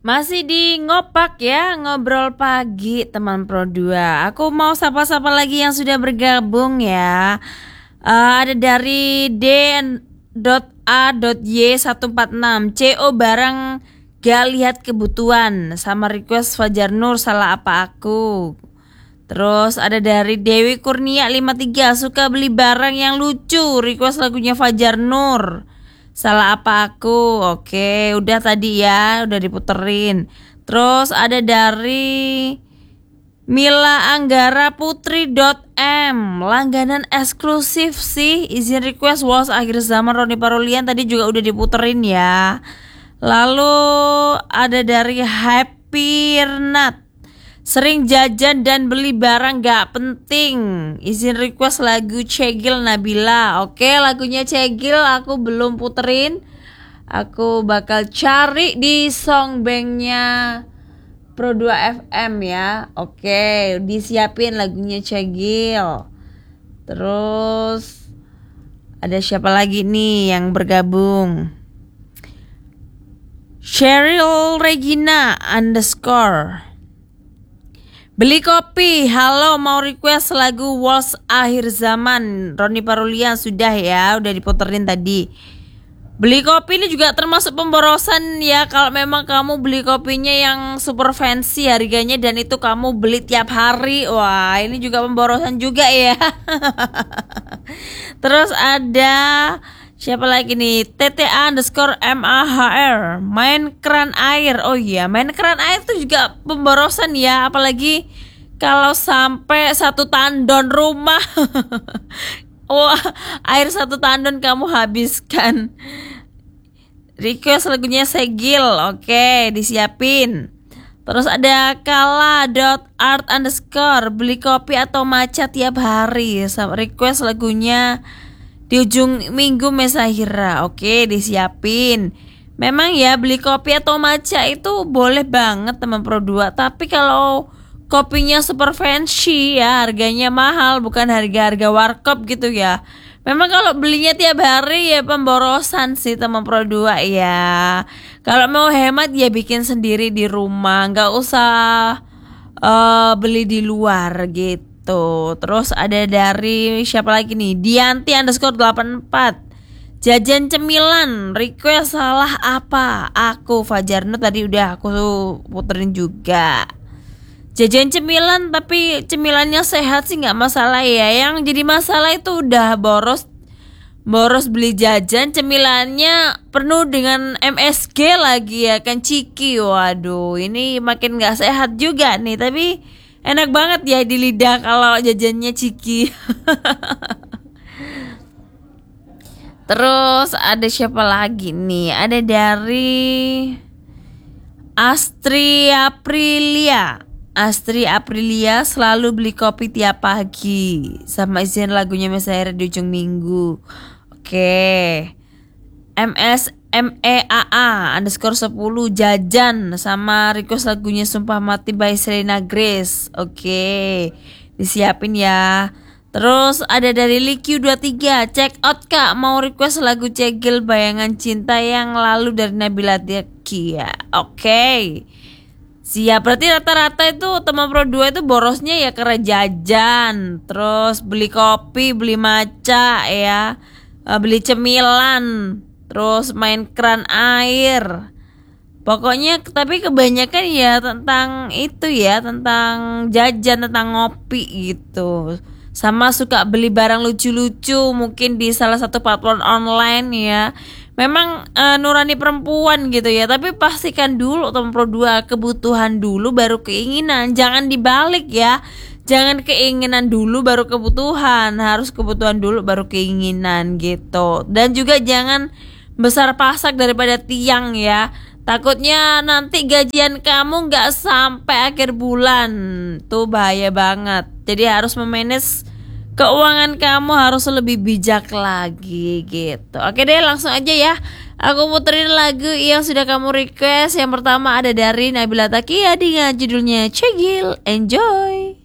Masih di ngopak ya, ngobrol pagi teman Pro 2. Aku mau sapa-sapa lagi yang sudah bergabung ya. Ada dari D.A.Y146 CO barang gak lihat kebutuhan sama request Fajar Nur, salah apa aku. Terus ada dari Dewi Kurnia 53, suka beli barang yang lucu, request lagunya Fajar Nur. Salah apa aku? Oke, udah tadi ya, udah diputerin. Terus ada dari Mila Anggara Putri .m, langganan eksklusif sih, izin request Walls Akhir Zaman Roni Parulian tadi juga udah diputerin ya. Lalu ada dari Happy Nut, sering jajan dan beli barang gak penting, izin request lagu Cegil Nabila. Oke, lagunya Cegil aku belum puterin, aku bakal cari di songbanknya Pro 2 FM ya. Oke, disiapin lagunya Cegil. Terus ada siapa lagi nih yang bergabung? Cheryl Regina _ beli kopi, halo mau request lagu Waltz Akhir Zaman Roni Parulian, sudah ya, udah diputerin tadi. Beli kopi ini juga termasuk pemborosan ya, kalau memang kamu beli kopinya yang super fancy harganya dan itu kamu beli tiap hari. Wah, ini juga pemborosan juga ya. Terus ada siapa lagi nih? TTA_MAHR, main keran air. Oh iya, main keran air tuh juga pemborosan ya, apalagi kalau sampai 1 tandon rumah. Wah, air 1 tandon kamu habiskan. Request lagunya Segil, oke, disiapin. Terus ada kala.art_, beli kopi atau matcha tiap hari, request lagunya Di Ujung Minggu Mesahira. Oke, disiapin. Memang ya, beli kopi atau matcha itu boleh banget teman Pro 2, tapi kalau kopinya super fancy ya, harganya mahal, bukan harga-harga warkop gitu ya. Memang kalau belinya tiap hari ya pemborosan sih teman Pro 2 ya. Kalau mau hemat ya bikin sendiri di rumah, nggak usah beli di luar gitu. Terus ada dari siapa lagi nih? Dianti_84, jajan cemilan, request salah apa aku. Fajar Nur tadi udah aku puterin juga. Jajan cemilan, tapi cemilannya sehat sih nggak masalah ya. Yang jadi masalah itu udah boros beli jajan, cemilannya penuh dengan MSG lagi ya kan, ciki. Waduh, ini makin nggak sehat juga nih. Tapi enak banget ya di lidah kalau jajannya ciki. Terus ada siapa lagi nih? Ada dari Astri Aprilia, selalu beli kopi tiap pagi sama izin lagunya Mesahira Di Ujung Minggu. Oke. MSMEAA_10, jajan sama request lagunya Sumpah Mati by Selena Grace. Oke, disiapin ya. Terus ada dari Liq23, check out kak, mau request lagu Cegil Bayangan Cinta yang lalu dari Nabila Dia. Oke, siap. Berarti rata-rata itu teman Pro 2 itu borosnya ya karena jajan, terus beli kopi, beli matcha ya, beli cemilan, terus main keran air. Pokoknya tapi kebanyakan ya tentang itu ya, tentang jajan, tentang ngopi gitu. Sama suka beli barang lucu-lucu mungkin di salah satu platform online ya. Memang nurani perempuan gitu ya, tapi pastikan dulu teman Pro 2, kebutuhan dulu baru keinginan, jangan dibalik ya. Jangan keinginan dulu baru kebutuhan, harus kebutuhan dulu baru keinginan gitu. Dan juga jangan besar pasak daripada tiang ya. Takutnya nanti gajian kamu gak sampai akhir bulan, tuh bahaya banget. Jadi harus memanage keuangan kamu, harus lebih bijak lagi gitu. Oke deh, langsung aja ya, aku puterin lagu yang sudah kamu request. Yang pertama ada dari Nabila Takia dengan judulnya Cegil. Enjoy.